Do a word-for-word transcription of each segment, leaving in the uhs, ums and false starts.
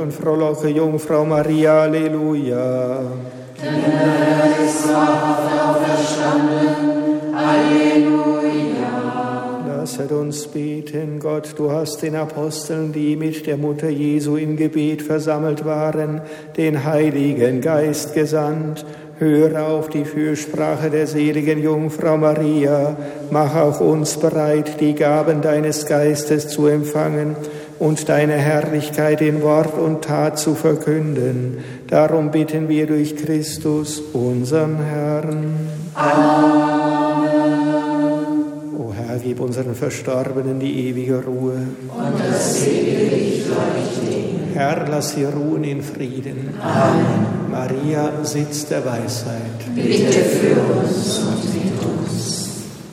und frohlocke Jungfrau Maria, Halleluja. Denn er ist wahrhaft auferstanden, Halleluja. Lasset uns beten. Gott, du hast den Aposteln, die mit der Mutter Jesu im Gebet versammelt waren, den Heiligen Geist gesandt. Höre auf die Fürsprache der seligen Jungfrau Maria. Mach auch uns bereit, die Gaben deines Geistes zu empfangen und deine Herrlichkeit in Wort und Tat zu verkünden. Darum bitten wir durch Christus, unseren Herrn. Amen. O Herr, gib unseren Verstorbenen die ewige Ruhe. Und das ewige Licht leuchte. Herr, lass sie ruhen in Frieden. Amen. Maria, Sitz der Weisheit. Bitte für uns und mit uns.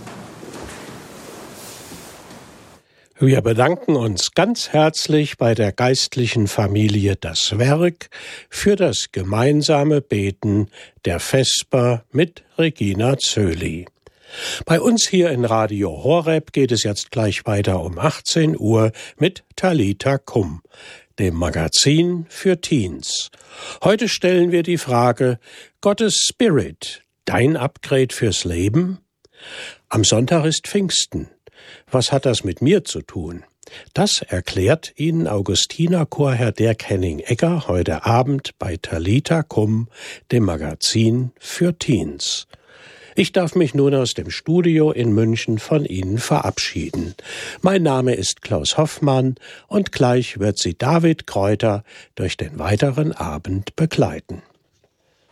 Wir bedanken uns ganz herzlich bei der geistlichen Familie Das Werk für das gemeinsame Beten der Vesper mit Regina Zöli. Bei uns hier in Radio Horeb geht es jetzt gleich weiter um achtzehn Uhr mit Talita Kum, dem Magazin für Teens. Heute stellen wir die Frage: Gottes Spirit, dein Upgrade fürs Leben? Am Sonntag ist Pfingsten. Was hat das mit mir zu tun? Das erklärt Ihnen Augustinerchorherr Dirk Henning-Egger heute Abend bei Talita Kum, dem Magazin für Teens. Ich darf mich nun aus dem Studio in München von Ihnen verabschieden. Mein Name ist Klaus Hoffmann und gleich wird Sie David Kräuter durch den weiteren Abend begleiten.